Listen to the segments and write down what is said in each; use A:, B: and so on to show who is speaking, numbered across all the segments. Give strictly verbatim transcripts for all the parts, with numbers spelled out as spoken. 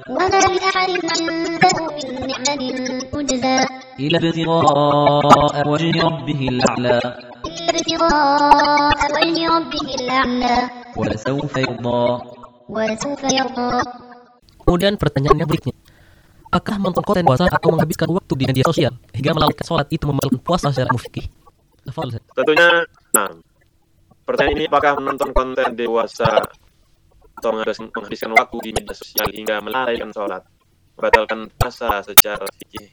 A: وما لأحد عنده من نعمة تجزى
B: إلا ابتغاء وجه ربه الأعلى
A: إلا ابتغاء وجه ربه الأعلى
B: ولسوف يرضى
A: ولسوف يرضى.
C: Kemudian pertanyaannya berikutnya, apakah menonton konten puasa atau menghabiskan waktu di media sosial hingga melalaikan sholat itu membatalkan puasa secara fikih?
D: Tentunya, nah, pertanyaan ini apakah menonton konten dewasa atau menghabiskan waktu di media sosial hingga melalaikan sholat membatalkan puasa secara fikih?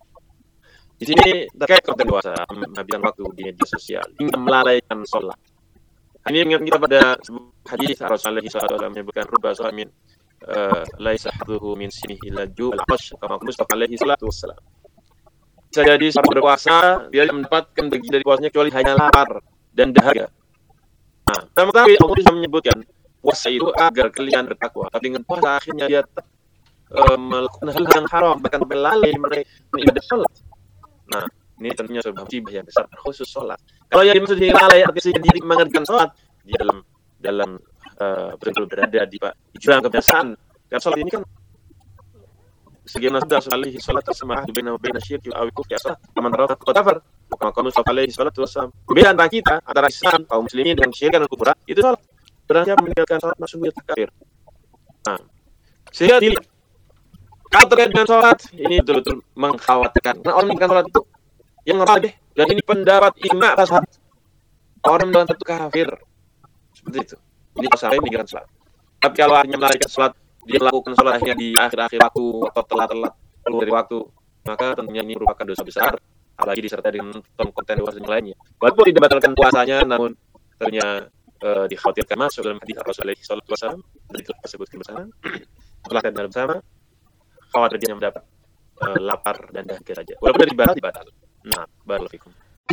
D: Di sini terkait konten dewasa menghabiskan waktu di media sosial hingga melalaikan sholat. Ini ingat kita pada hadis Rasulullah shallallahu alaihi wasallam menyebutkan rubba sha'imin laisa hadduhu min sinihi illa ju' al-qash kama Mustafa alaihi salatu wassalam. Bisa jadi seorang berpuasa dia mendapatkan bagi dari puasanya kecuali hanya lapar dan dahaga. Nah, pertama-tama Allah bisa menyebutkan puasa itu agar kalian bertakwa. Tapi dengan puasa akhirnya dia uh, melakukan hal yang haram bahkan berlalai beribadah sholat. Nah, ini tentunya sebuah musibah yang besar khusus sholat. Kalau yang dimaksud dengan lalai artinya diri mengerjakan sholat di dalam dalam uh, betul berada di pak jurang kebiasaan. Karena sholat ini kan sebagaimana sudah alaihi salatu wassalam baina wa baina syirki aw kufri asal man rafa kafar. Maka kamu sallallahu alaihi salatu wassalam. Perbedaan antara kita antara Islam kaum muslimin dengan syirik dan kufur itu sholat. Berarti meninggalkan sholat masuk dia kafir. Nah, sehingga dilihat kalau terkait dengan sholat ini betul-betul mengkhawatirkan. Karena orang meninggalkan sholat itu yang rajih dan ini pendapat ijma' mazhab orang dalam satu kafir seperti itu. Ini pasal meninggalkan sholat. Tapi kalau akhirnya melalaikan sholat, dia melakukan sholat akhirnya di akhir-akhir waktu atau telat-telat keluar dari waktu, maka tentunya ini merupakan dosa besar, apalagi disertai dengan konten dewasa yang lainnya. Walaupun tidak batalkan puasanya, namun ternyata uh, dikhawatirkan masuk dalam hadis Rasulullah shallallahu alaihi wasallam dari kita sebutkan bersama, telah dan dalam sama, khawatir dia mendapat uh, lapar dan dahaga saja. Walaupun dari batal dibatal. Nah, barakallahu fikum.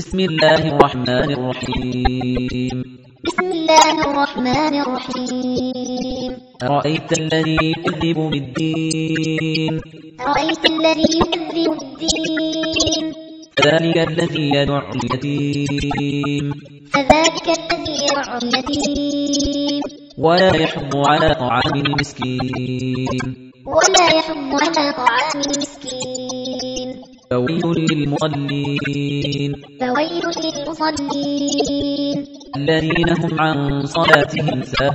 B: Bismillahirrahmanirrahim.
A: بسم الله الرحمن الرحيم.
B: أرأيت الذي يكذب بالدين
A: أرأيت الذي يكذب بالدين
B: فذلك الذي يدع اليتيم
A: فذلك الذي يدع اليتيم
B: ولا يحض على طعام المسكين
A: ولا يحض على طعام المسكين
B: فويل للمصلين
A: فويل للمصلين
B: الذين هم عن صلاتهم ساهون